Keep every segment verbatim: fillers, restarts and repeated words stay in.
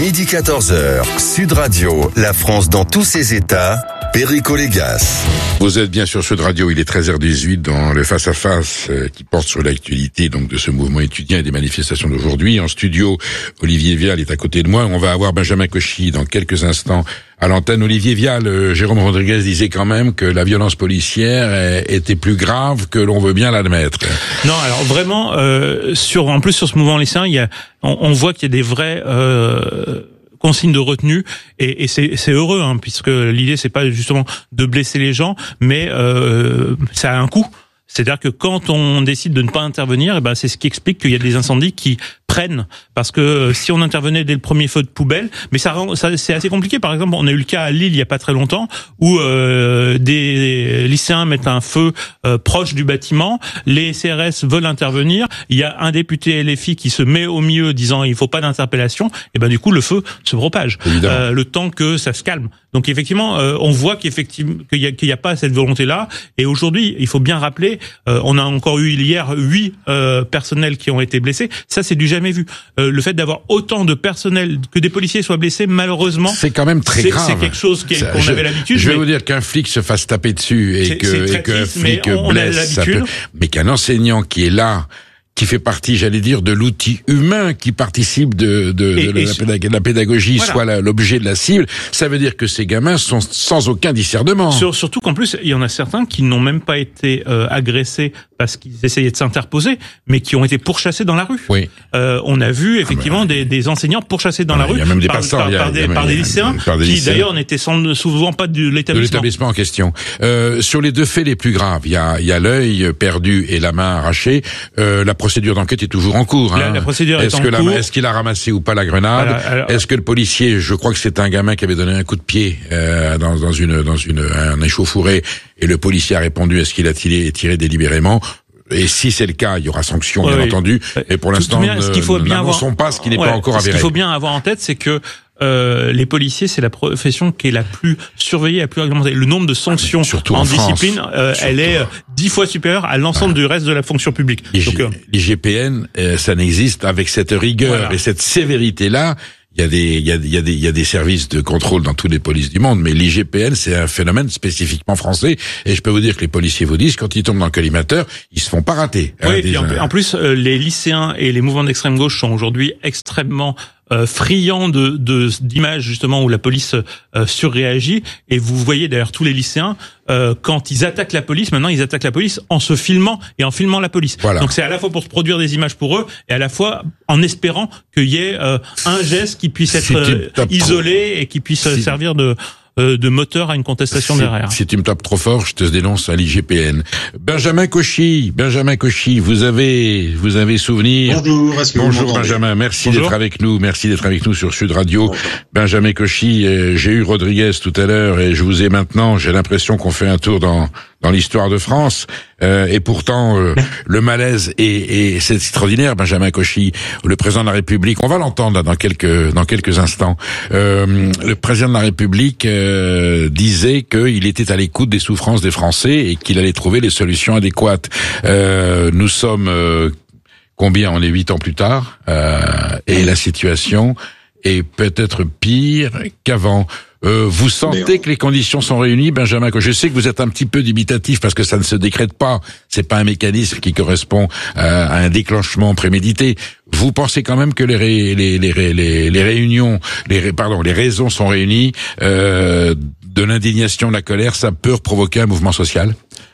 midi quatorze heures, Sud Radio, la France dans tous ses états, Perico Légas. Vous êtes bien sur Sud Radio, il est treize heures dix-huit dans le face-à-face euh, qui porte sur l'actualité donc de ce mouvement étudiant et des manifestations d'aujourd'hui. En studio, Olivier Vial est à côté de moi. On va avoir Benjamin Cauchy dans quelques instants à l'antenne. Olivier Vial, euh, Jérôme Rodriguez disait quand même que la violence policière euh, était plus grave que l'on veut bien l'admettre. Non, alors vraiment, euh, sur en plus sur ce mouvement lycéen, il y a, on, on voit qu'il y a des vrais euh, consignes de retenue et, et c'est, c'est heureux, hein, puisque l'idée c'est pas justement de blesser les gens, mais euh, ça a un coût. C'est-à-dire que quand on décide de ne pas intervenir, eh ben c'est ce qui explique qu'il y a des incendies qui prennent, parce que si on intervenait dès le premier feu de poubelle, mais ça, rend, ça c'est assez compliqué. Par exemple, on a eu le cas à Lille il y a pas très longtemps où euh, des lycéens mettent un feu euh, proche du bâtiment, les C R S veulent intervenir, il y a un député L F I qui se met au milieu disant il faut pas d'interpellation, et ben du coup le feu se propage, euh, le temps que ça se calme. Donc effectivement, euh, on voit qu'effectivement qu'il y a qu'il y a pas cette volonté-là. Et aujourd'hui, il faut bien rappeler, euh, on a encore eu hier huit euh, personnels qui ont été blessés. Ça, c'est du jamais vu. Euh, le fait d'avoir autant de personnel, que des policiers soient blessés, malheureusement, c'est quand même très c'est, grave. C'est quelque chose qui est, ça, qu'on je, avait l'habitude. Je vais mais... vous dire qu'un flic se fasse taper dessus et c'est, que c'est et qu'un triste, flic on, on blesse, ça peut, mais qu'un enseignant qui est là, qui fait partie, j'allais dire, de l'outil humain qui participe de, de, et, de, la, pédag- de la pédagogie, voilà. Soit la, l'objet de la cible, ça veut dire que ces gamins sont sans aucun discernement. Sur, surtout qu'en plus, il y en a certains qui n'ont même pas été euh, agressés parce qu'ils essayaient de s'interposer, mais qui ont été pourchassés dans la rue. Oui. Euh, on a vu effectivement ah ben, des, des enseignants pourchassés dans ah, la rue. Il y a même des par, passants, par, il y a, par, des, il y a, par des lycéens, par des qui lycéens. D'ailleurs n'étaient sans, souvent pas de l'établissement. De l'établissement en question. Euh, sur les deux faits les plus graves, il y a, il y a l'œil perdu et la main arrachée. Euh, la procédure d'enquête est toujours en cours. Hein. La, la procédure est-ce est en que cours. La, est-ce qu'il a ramassé ou pas la grenade? Voilà, alors... Est-ce que le policier, je crois que c'est un gamin qui avait donné un coup de pied euh, dans, dans une dans une un échauffourée et le policier a répondu est-ce qu'il a tiré, tiré délibérément? Et si c'est le cas, il y aura sanction, ouais, bien oui. entendu. Et pour l'instant, bien, ce qu'il faut bien n'annonçons avoir... pas ce qui n'est ouais, pas encore avéré. Ce qu'il faut bien avoir en tête, c'est que Euh, les policiers, c'est la profession qui est la plus surveillée, la plus réglementée. Le nombre de sanctions Surtout en, en discipline, euh, elle est dix fois supérieure à l'ensemble ah. du reste de la fonction publique. Les, Donc, G- euh... les G P N, euh, ça n'existe avec cette rigueur voilà. et cette sévérité-là. Il y a des, il y a, il y a des, il y a des services de contrôle dans toutes les polices du monde, mais l'I G P N, c'est un phénomène spécifiquement français. Et je peux vous dire que les policiers vous disent, quand ils tombent dans le collimateur, ils se font pas rater. Oui, hein, et puis en, en plus, euh, les lycéens et les mouvements d'extrême gauche sont aujourd'hui extrêmement Euh, friand de, de d'images justement où la police euh, surréagit, et vous voyez d'ailleurs tous les lycéens euh, quand ils attaquent la police, maintenant ils attaquent la police en se filmant et en filmant la police. Voilà. Donc c'est à la fois pour se produire des images pour eux et à la fois en espérant qu'il y ait euh, un geste qui puisse être euh, isolé et qui puisse si. servir de de moteur à une contestation si, derrière. Si tu me tapes trop fort, je te dénonce à l'I G P N. Benjamin Cauchy, Benjamin Cauchy, vous avez, vous avez souvenir. Bonjour, est-ce que Bonjour vous Benjamin, merci Bonjour. d'être avec nous, merci d'être avec nous sur Sud Radio. Bonjour. Benjamin Cauchy, euh, j'ai eu Rodriguez tout à l'heure et je vous ai maintenant, j'ai l'impression qu'on fait un tour dans dans l'histoire de France, euh, et pourtant euh, le malaise est, est c'est extraordinaire. Benjamin Cauchy, le président de la République, on va l'entendre là, dans quelques dans quelques instants. Euh, le président de la République euh, disait qu'il était à l'écoute des souffrances des Français et qu'il allait trouver les solutions adéquates. Euh, nous sommes euh, combien? On est huit ans plus tard, euh, et la situation est peut-être pire qu'avant. Euh, vous sentez que les conditions sont réunies, Benjamin? Que je sais que vous êtes un petit peu dubitatif parce que ça ne se décrète pas. C'est pas un mécanisme qui correspond à, à un déclenchement prémédité. Vous pensez quand même que les ré, les, les, les, les réunions, les pardon, les raisons sont réunies, euh, de l'indignation, de la colère, ça peut provoquer un mouvement social?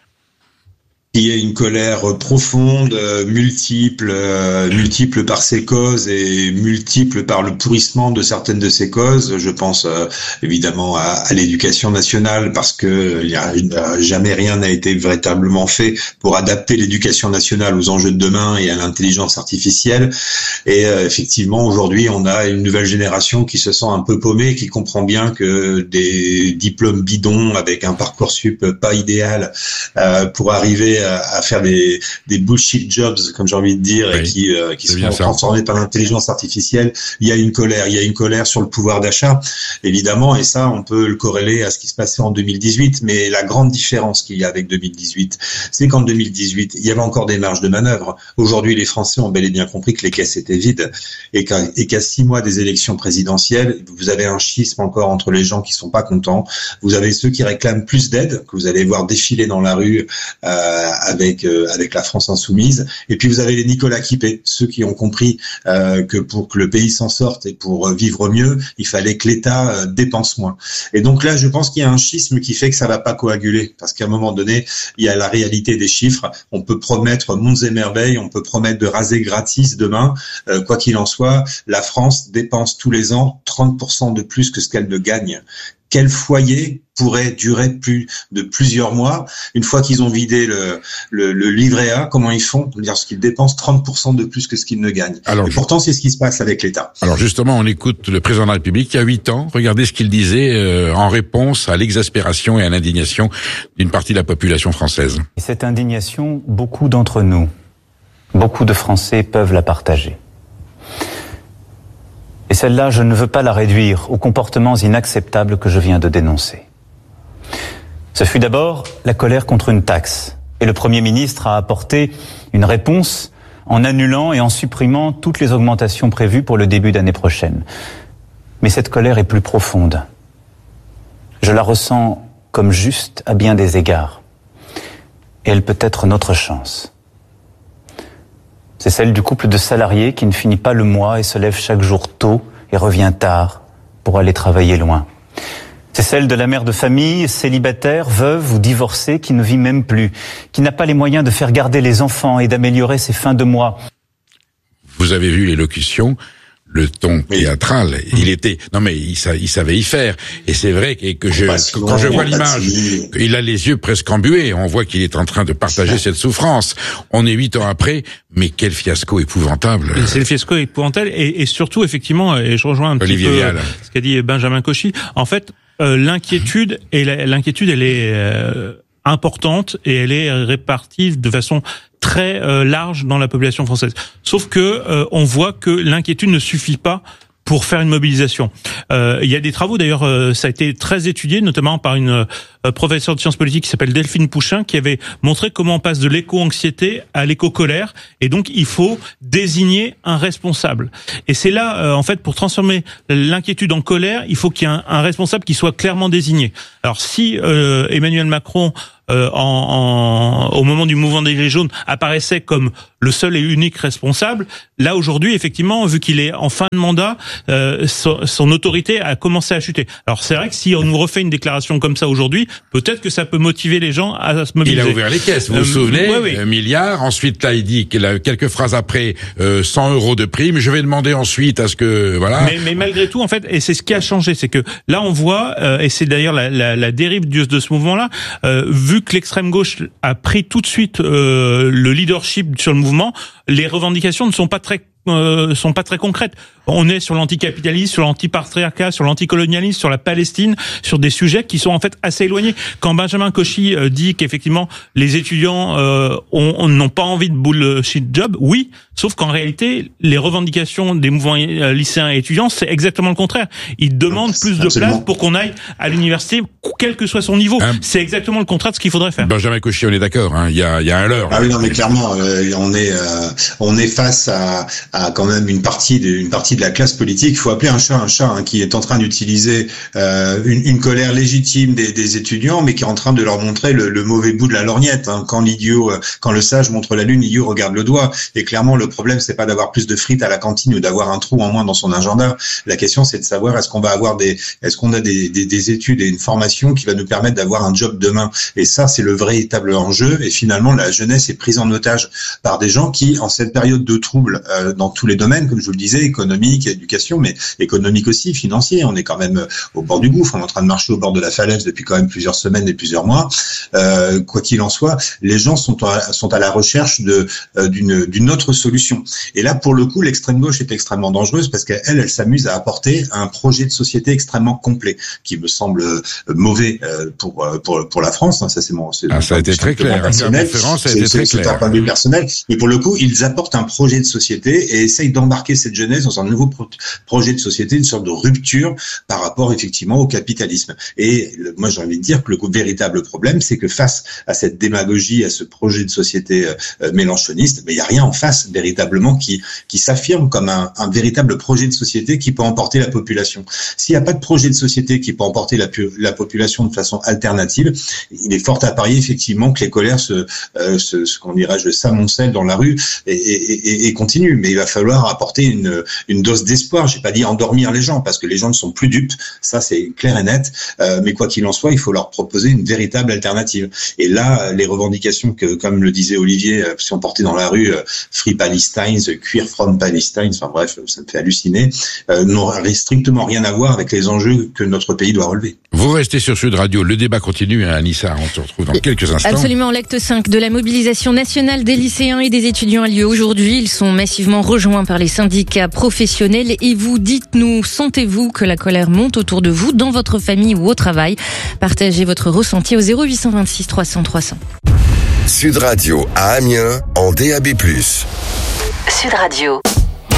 Il y a une colère profonde, euh, multiple, euh, multiple par ses causes et multiple par le pourrissement de certaines de ces causes. Je pense euh, évidemment à, à l'éducation nationale, parce que il y a, jamais rien n'a été véritablement fait pour adapter l'éducation nationale aux enjeux de demain et à l'intelligence artificielle. Et euh, effectivement, aujourd'hui, on a une nouvelle génération qui se sent un peu paumée, qui comprend bien que des diplômes bidons avec un Parcoursup pas idéal euh, pour arriver à, à faire des, des bullshit jobs, comme j'ai envie de dire, oui. et qui, euh, qui sont transformés par l'intelligence artificielle. Il y a une colère, il y a une colère sur le pouvoir d'achat, évidemment, et ça, on peut le corréler à ce qui se passait en deux mille dix-huit. Mais la grande différence qu'il y a avec deux mille dix-huit, c'est qu'en deux mille dix-huit, il y avait encore des marges de manœuvre. Aujourd'hui, les Français ont bel et bien compris que les caisses étaient vides et qu'à, et qu'à six mois des élections présidentielles, vous avez un schisme encore entre les gens qui sont pas contents. Vous avez ceux qui réclament plus d'aide, que vous allez voir défiler dans la rue euh, avec euh, avec la France insoumise. Et puis vous avez les Nicolas Quipé, ceux qui ont compris euh, que pour que le pays s'en sorte et pour vivre mieux, il fallait que l'État euh, dépense moins. Et donc là, je pense qu'il y a un schisme qui fait que ça va pas coaguler, parce qu'à un moment donné, il y a la réalité des chiffres. On peut promettre monts et merveilles, on peut promettre de raser gratis demain. Euh, quoi qu'il en soit, la France dépense tous les ans trente pour cent de plus que ce qu'elle ne gagne. Quel foyer pourrait durer plus de plusieurs mois une fois qu'ils ont vidé le, le, le livret A? Comment ils font? C'est-à-dire qu'ils dépensent trente pour cent de plus que ce qu'ils ne gagnent. Alors, et je... pourtant, c'est ce qui se passe avec l'État. Alors justement, on écoute le président de la République il y a huit ans. Regardez ce qu'il disait euh, en réponse à l'exaspération et à l'indignation d'une partie de la population française. Et cette indignation, beaucoup d'entre nous, beaucoup de Français peuvent la partager. Et celle-là, je ne veux pas la réduire aux comportements inacceptables que je viens de dénoncer. Ce fut d'abord la colère contre une taxe. Et le Premier ministre a apporté une réponse en annulant et en supprimant toutes les augmentations prévues pour le début d'année prochaine. Mais cette colère est plus profonde. Je la ressens comme juste à bien des égards. Et elle peut être notre chance. C'est celle du couple de salariés qui ne finit pas le mois et se lève chaque jour tôt et revient tard pour aller travailler loin. C'est celle de la mère de famille, célibataire, veuve ou divorcée qui ne vit même plus, qui n'a pas les moyens de faire garder les enfants et d'améliorer ses fins de mois. Vous avez vu l'élocution, le ton théâtral, il était, non mais il, il savait y faire. Et c'est vrai que, que je, que quand je vois l'image, il a les yeux presque embués, on voit qu'il est en train de partager cette souffrance. On est huit ans après, mais quel fiasco épouvantable. C'est le fiasco épouvantable, et, et surtout, effectivement, et je rejoins un Olivier petit peu Vial. ce qu'a dit Benjamin Cauchy, en fait, euh, l'inquiétude, et la, l'inquiétude, elle est euh, importante, et elle est répartie de façon très euh, large dans la population française. Sauf que euh, on voit que l'inquiétude ne suffit pas pour faire une mobilisation. Euh, il y a des travaux, d'ailleurs, euh, ça a été très étudié, notamment par une euh, professeure de sciences politiques qui s'appelle Delphine Pouchin, qui avait montré comment on passe de l'éco-anxiété à l'éco-colère, et donc il faut désigner un responsable. Et c'est là, euh, en fait, pour transformer l'inquiétude en colère, il faut qu'il y ait un, un responsable qui soit clairement désigné. Alors si euh, Emmanuel Macron Euh, en, en, au moment du mouvement des Gilets jaunes, apparaissait comme le seul et unique responsable, là aujourd'hui, effectivement, vu qu'il est en fin de mandat, euh, son, son autorité a commencé à chuter. Alors c'est vrai que si on nous refait une déclaration comme ça aujourd'hui, peut-être que ça peut motiver les gens à se mobiliser. Il a ouvert les caisses, vous euh, vous souvenez, ouais, oui. un milliard. Ensuite, là, il dit qu'il a quelques phrases après euh, cent euros de prime. Je vais demander ensuite à ce que voilà. Mais, mais malgré tout, en fait, et c'est ce qui a changé, c'est que là, on voit, euh, et c'est d'ailleurs la, la, la dérive de, de ce mouvement-là, euh, vu que l'extrême gauche a pris tout de suite euh, le leadership sur le mouvement, les revendications ne sont pas très euh, sont pas très concrètes. On est sur l'anticapitalisme, sur l'antipatriarcat, sur l'anticolonialisme, sur la Palestine, sur des sujets qui sont en fait assez éloignés. Quand Benjamin Cauchy euh, dit qu'effectivement les étudiants euh, ont, ont, n'ont pas envie de bullshit job, oui, sauf qu'en réalité les revendications des mouvements lycéens et étudiants, c'est exactement le contraire. Ils demandent plus de Absolument. place pour qu'on aille à l'université, quel que soit son niveau. Hein? C'est exactement le contraire de ce qu'il faudrait faire. Benjamin Cauchy, on est d'accord, hein, il y a, il y a un leurre. Ah oui, non, mais clairement, euh, on est, euh, on est face à, à quand même une partie de, une partie de la classe politique. Il faut appeler un chat un chat, hein, qui est en train d'utiliser euh, une, une colère légitime des, des étudiants, mais qui est en train de leur montrer le, le mauvais bout de la lorgnette. Hein. Quand l'idiot, euh, quand le sage montre la lune, l'idiot regarde le doigt. Et clairement, le problème, c'est pas d'avoir plus de frites à la cantine ou d'avoir un trou en moins dans son agenda. La question, c'est de savoir est-ce qu'on va avoir des, est-ce qu'on a des, des, des études et une formation qui va nous permettre d'avoir un job demain. Et ça, c'est le véritable enjeu. Et finalement, la jeunesse est prise en otage par des gens qui, en cette période de trouble euh, dans dans tous les domaines, comme je vous le disais, économique, éducation, mais économique aussi, financier. On est quand même au bord du gouffre, on est en train de marcher au bord de la falaise depuis quand même plusieurs semaines et plusieurs mois. Euh, quoi qu'il en soit, les gens sont à, sont à la recherche de euh, d'une d'une autre solution. Et là, pour le coup, l'extrême gauche est extrêmement dangereuse parce qu'elle, elle s'amuse à apporter un projet de société extrêmement complet, qui me semble euh, mauvais euh, pour pour pour la France. Hein, ça, c'est mon. C'est ah, ça a été très clair. Personnel. Ça a été très c'est, clair. C'est un point de vue personnel. Mais pour le coup, ils apportent un projet de société et essayent d'embarquer cette jeunesse dans un nouveau pro- projet de société, une sorte de rupture par rapport effectivement au capitalisme. Et le, moi, j'ai envie de dire que le véritable problème, c'est que face à cette démagogie, à ce projet de société euh, mélenchoniste, mais il n'y a rien en face véritablement qui qui s'affirme comme un, un véritable projet de société qui peut emporter la population. S'il n'y a pas de projet de société qui peut emporter la, la population de façon alternative, il est fort à parier effectivement que les colères se, euh, se, ce qu'on dirait, je s'amoncellent dans la rue et, et, et, et continuent. Mais il va falloir apporter une, une dose d'espoir. J'ai pas dit endormir les gens parce que les gens ne sont plus dupes. Ça, c'est clair et net. Euh, mais quoi qu'il en soit, il faut leur proposer une véritable alternative. Et là, les revendications que, comme le disait Olivier, sont portées dans la rue, euh, Free Palestine, Queer from Palestine, enfin bref, ça me fait halluciner, euh, n'ont strictement rien à voir avec les enjeux que notre pays doit relever. Vous restez sur Sud Radio, le débat continue, hein, Anissa, on se retrouve dans quelques instants. Absolument, l'acte cinq de la mobilisation nationale des lycéens et des étudiants a lieu aujourd'hui. Ils sont massivement rejoints par les syndicats professionnels et vous dites-nous, sentez-vous que la colère monte autour de vous, dans votre famille ou au travail? Partagez votre ressenti au zéro huit cent vingt-six trois cents trois cents. Sud Radio à Amiens en D A B plus. Sud Radio.